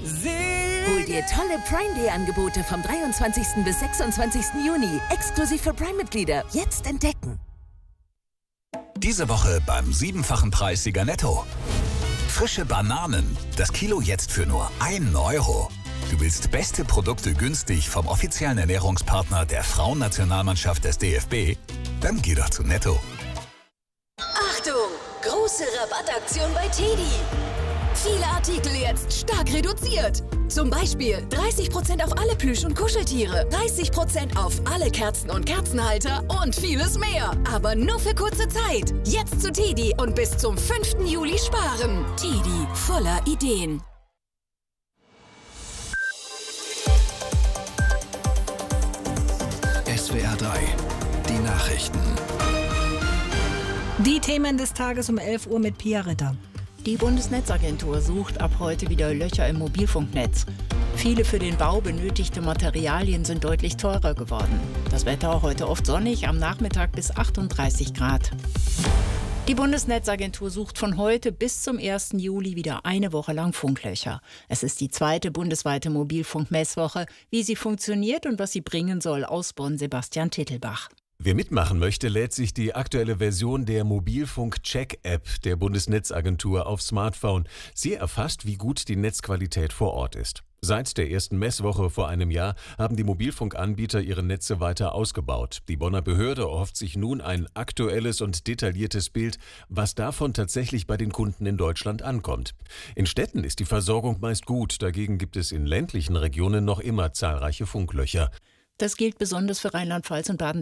Hol dir tolle Prime Day Angebote vom 23. bis 26. Juni. Exklusiv für Prime-Mitglieder. Jetzt entdecken. Diese Woche beim 7-fachen Preissieger Netto. Frische Bananen. Das Kilo jetzt für nur 1 Euro. Du willst beste Produkte günstig vom offiziellen Ernährungspartner der Frauennationalmannschaft des DFB? Dann geh doch zu Netto. Achtung! Große Rabattaktion bei TEDi. Viele Artikel jetzt stark reduziert. Zum Beispiel 30% auf alle Plüsch- und Kuscheltiere, 30% auf alle Kerzen und Kerzenhalter und vieles mehr. Aber nur für kurze Zeit. Jetzt zu TEDi und bis zum 5. Juli sparen. TEDi, voller Ideen. SWR 3, die Nachrichten. Die Themen des Tages um 11 Uhr mit Pia Ritter. Die Bundesnetzagentur sucht ab heute wieder Löcher im Mobilfunknetz. Viele für den Bau benötigte Materialien sind deutlich teurer geworden. Das Wetter heute oft sonnig, am Nachmittag bis 38 Grad. Die Bundesnetzagentur sucht von heute bis zum 1. Juli wieder eine Woche lang Funklöcher. Es ist die zweite bundesweite Mobilfunkmesswoche. Wie sie funktioniert und was sie bringen soll, aus Bonn Sebastian Tittelbach. Wer mitmachen möchte, lädt sich die aktuelle Version der Mobilfunk-Check-App der Bundesnetzagentur aufs Smartphone. Sie erfasst, wie gut die Netzqualität vor Ort ist. Seit der ersten Messwoche vor einem Jahr haben die Mobilfunkanbieter ihre Netze weiter ausgebaut. Die Bonner Behörde erhofft sich nun ein aktuelles und detailliertes Bild, was davon tatsächlich bei den Kunden in Deutschland ankommt. In Städten ist die Versorgung meist gut, dagegen gibt es in ländlichen Regionen noch immer zahlreiche Funklöcher. Das gilt besonders für Rheinland-Pfalz und Baden-Württemberg.